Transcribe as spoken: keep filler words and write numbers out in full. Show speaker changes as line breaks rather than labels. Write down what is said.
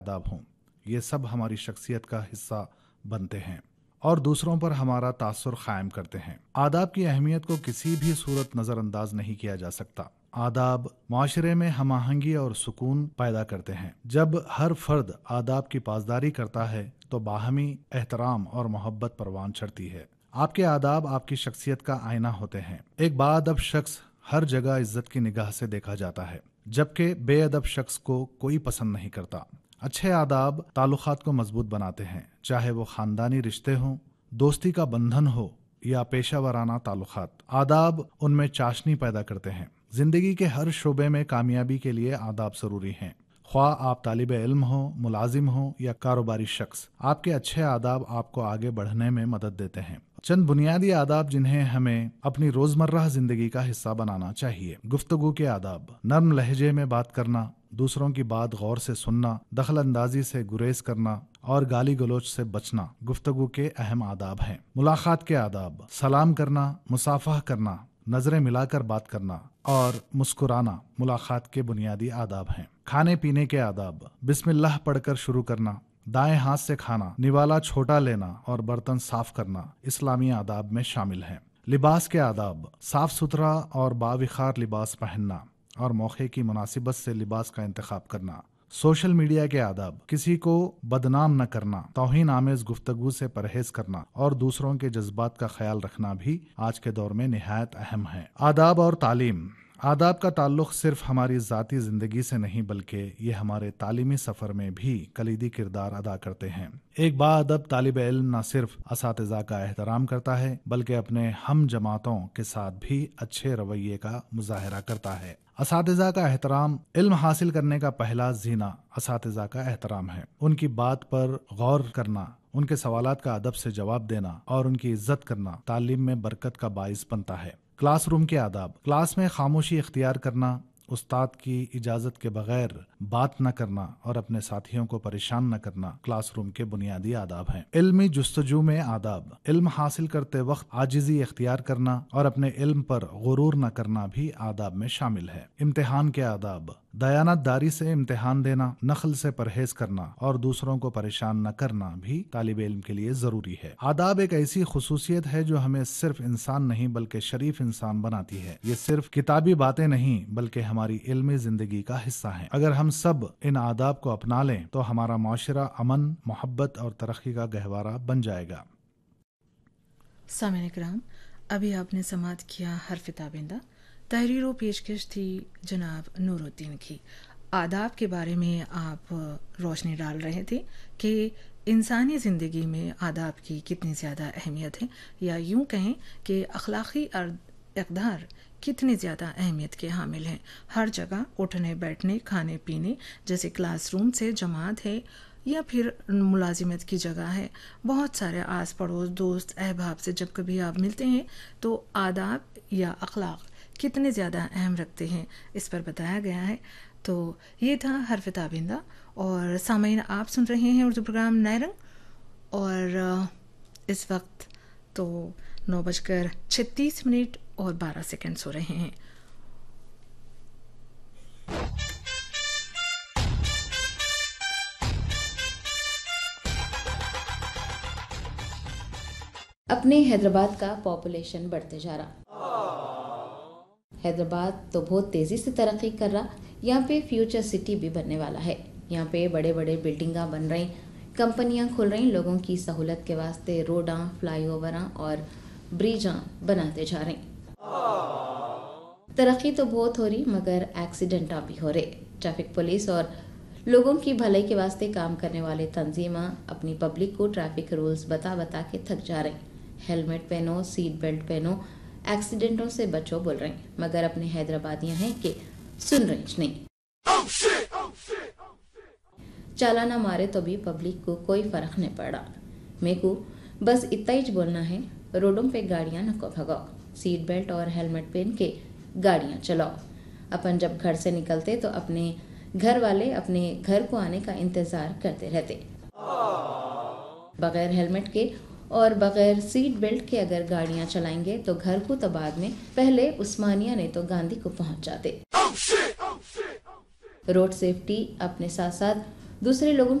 आदाब हों। ये सब हमारी शख्सियत का हिस्सा बनते हैं और दूसरों पर हमारा तासुर कायम करते हैं। आदाब की अहमियत को किसी भी सूरत नज़रअंदाज नहीं किया जा सकता। आदाब माशरे में हम आहंगी और सुकून पैदा करते हैं। जब हर फर्द आदाब की पासदारी करता है तो बाहमी एहतराम और मोहब्बत परवान चढ़ती है। आपके आदाब आपकी शख्सियत का आईना होते हैं। एक बाअदब शख्स हर जगह इज्जत की निगाह से देखा जाता है, जबकि बेअदब शख्स को कोई पसंद नहीं करता। अच्छे आदाब ताल्लुकात को मजबूत बनाते हैं, चाहे वो खानदानी रिश्ते हों, दोस्ती का बंधन हो या पेशा वराना ताल्लुकात। आदाब उनमें चाशनी पैदा करते हैं। जिंदगी के हर शोबे में कामयाबी के लिए आदाब जरूरी हैं। ख्वाह आप तालिब इल्म हो, मुलाजिम हो या कारोबारी शख्स, आपके अच्छे आदाब आपको आगे बढ़ने में मदद देते हैं। चंद बुनियादी आदाब जिन्हें हमें अपनी रोजमर्रा जिंदगी का हिस्सा बनाना चाहिए। गुफ्तगू के आदाब, नर्म लहजे में बात करना, दूसरों की बात गौर से सुनना, दखल अंदाजी से गुरेज करना और गाली गलोच से बचना गुफ्तगू के अहम आदाब हैं। मुलाकात के आदाब, सलाम करना, मुसाफा करना, नजरें मिलाकर बात करना और मुस्कुराना मुलाकात के बुनियादी आदाब हैं। खाने पीने के आदाब, बिस्मिल्लाह पढ़कर शुरू करना, दाएं हाथ से खाना, निवाला छोटा लेना और बर्तन साफ करना इस्लामी आदाब में शामिल हैं। लिबास के आदाब, साफ सुथरा और बाविखार लिबास पहनना और मौके की मुनासिबत से लिबास का इंतखाब करना। सोशल मीडिया के आदाब, किसी को बदनाम न करना, तौहीन आमेज गुफ्तगू से परहेज करना और दूसरों के जज्बात का ख्याल रखना भी आज के दौर में निहायत अहम है। आदाब और तालीम, आदाब का ताल्लुक सिर्फ हमारी ज़ाती ज़िंदगी से नहीं बल्कि ये हमारे तालीमी सफ़र में भी कलीदी किरदार अदा करते हैं। एक बाअदब तालिब इल्म न सिर्फ असातिज़ा का एहतराम करता है बल्कि अपने हम जमातों के साथ भी अच्छे रवैये का मुजाहरा करता है। असातिज़ा का एहतराम, इल्म हासिल करने का पहला जीना असातिज़ा का एहतराम है। उनकी बात पर गौर करना, उनके सवालात का अदब से जवाब देना और उनकी इज्जत करना तालीम में बरकत का बाइस बनता है। क्लास रूम के आदाब, क्लास में खामोशी इख्तियार करना, उस्ताद की इजाज़त के बगैर बात न करना और अपने साथियों को परेशान न करना क्लासरूम के बुनियादी आदाब हैं। इल्मी जुस्तजू में आदाब, इल्म हासिल करते वक्त आजिज़ी इख्तियार करना और अपने इल्म पर गुरूर न करना भी आदाब में शामिल है। इम्तिहान के आदाब, दयानतदारी से इम्तिहान देना, नखल से परहेज करना और दूसरों को परेशान न करना भी तालिब इल्म के लिए ज़रूरी है। आदाब एक ऐसी खुसूसियत है जो हमें सिर्फ इंसान नहीं बल्कि शरीफ इंसान बनाती है। ये सिर्फ किताबी बातें नहीं बल्कि हमारी इल्मी ज़िंदगी का हिस्सा हैं। अगर हम सब इन आदाब को अपना लें तो हमारा माशरा अमन, मोहब्बत और तरक्की का गहवारा बन जाएगा।
सामईन इकराम, अभी आपने समाअत किया हर्फ ताबिंदा। तहरीर व पेशकश थी जनाब नूरुद्दीन की। आदाब के बारे में आप रोशनी डाल रहे थे कि इंसानी ज़िंदगी में आदाब की कितनी ज़्यादा अहमियत है, या यूँ कहें कि अखलाक़ी इक़दार कितनी ज़्यादा अहमियत के हामिल हैं। हर जगह उठने बैठने, खाने पीने, जैसे क्लासरूम से जमात है या फिर मुलाजिमत की जगह है, बहुत सारे आस पड़ोस, दोस्त, अहबाब से जब कभी आप मिलते हैं तो आदाब या अखलाक कितने ज़्यादा अहम रखते हैं, इस पर बताया गया है। तो ये था हर्फ ताबिंदा। और सामईन, आप सुन रहे हैं उर्दू प्रोग्राम नए रंग और इस वक्त तो नौ बजकर छत्तीस मिनट और बारह सेकंड्स हो रहे हैं।
अपने हैदराबाद का पॉपुलेशन बढ़ते जा रहा। हैदराबाद तो बहुत तेज़ी से तरक्की कर रहा। यहाँ पे फ्यूचर सिटी भी बनने वाला है। यहाँ पे बड़े बड़े बिल्डिंगां बन रही, कंपनियां खुल रही, लोगों की सहूलत के वास्ते रोडां, फ्लाईओवरां और ब्रिजां बनाते जा रही। तरक्की तो बहुत हो रही मगर एक्सीडेंट भी हो रहे। ट्रैफिक पुलिस और लोगों की भलाई के वास्ते काम करने वाले तंजीमां अपनी पब्लिक को ट्रैफिक रूल्स बता बता के थक जा रही। हेलमेट पहनो, सीट बेल्ट पहनो, एक्सीडेंटों से बचो बोल रहे हैं, मगर अपने हैदराबादियां हैं कि सुन रही नहीं। चालाना मारे तो भी पब्लिक को कोई फर्क नहीं पड़ा। मेरे को बस इतना ही बोलना है, रोडों पे गाड़ियां नको भगाओ, सीट बेल्ट और हेलमेट पहन के गाड़ियां चलाओ। अपन जब घर से निकलते तो अपने घर वाले अपने घर को आने का इंतजार करते रहते। बगैर हेलमेट के और बगैर सीट बेल्ट के अगर गाड़ियां चलाएंगे तो घर को तो बाद में, पहले उस्मानिया ने तो गांधी को पहुंच जाते। रोड सेफ्टी अपने साथ साथ दूसरे लोगों